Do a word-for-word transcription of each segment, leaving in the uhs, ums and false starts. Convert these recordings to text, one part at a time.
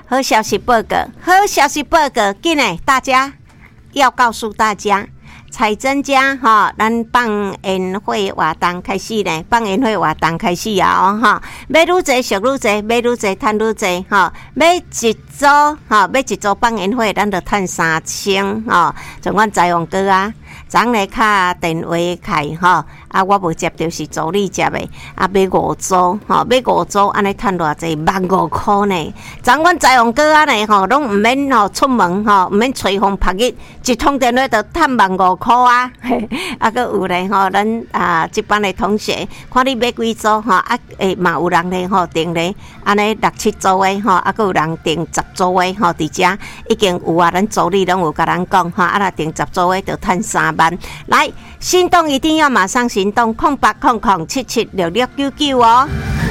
好消息报告，好消息报告，紧嘞！大家要告诉大家，彩珍家哈，咱放宴会活动开始呢，放宴会活动开始啊！哈，买愈济俗愈济，买愈济赚愈济哈，买一组哈，买一组放宴会，咱就赚三千哈。像阮财王哥啊，昨日敲电话开吼，啊，我无接到是助理接的，啊，买五组吼，买五组安尼赚偌济万五箍呢。昨阮财王哥啊呢吼，拢毋免吼出门吼，毋免吹风晒日，一通电话就赚万五箍啊！啊，佮有咧吼，咱啊这班的同学，看你买几组吼，啊诶嘛有人咧吼订咧，安尼六七组的吼，啊，佮有人订十组的吼，伫遮已经有啊，咱助理拢有甲咱讲吼，啊，若订十组的就赚三万。来，心动一定要马上行动，空八空空七七六六九九哦。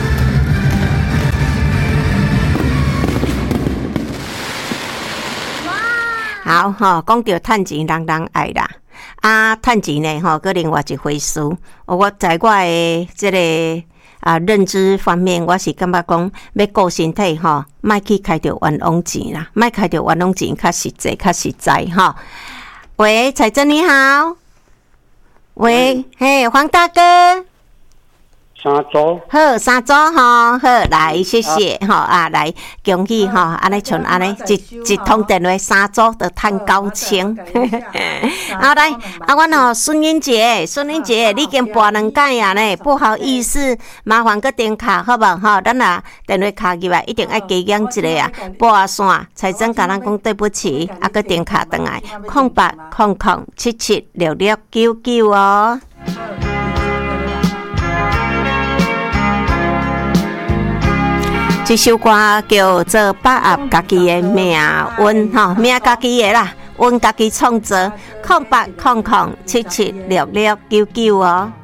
好吼，讲到趁钱，人人爱啦。啊，趁钱呢吼，搁另外一回事。我在我的这个啊认知方面，我是感觉讲要顾身体吼，莫去开着冤枉钱啦，莫开着冤枉钱，较实际，较实在吼。喂，彩珍你好。喂，嘿，黄大哥。 三组。 好，三组吼，好，来，谢谢吼啊, 啊，来，恭喜吼，安尼像安尼一一通电话三组就赚九千。好来，啊，阮吼孙英杰，孙英杰，你已经拨两届啊呢，不好意思，麻烦个电卡好无吼，咱啊电话卡入来一定爱加减一个啊，拨啊线，才真甲咱讲对不起，啊个电卡转来，空八空空七七六六九九哦。这首歌叫做把握家己的命运吼，命家己的啦，运家己创造，空八空空七七六六九九哦。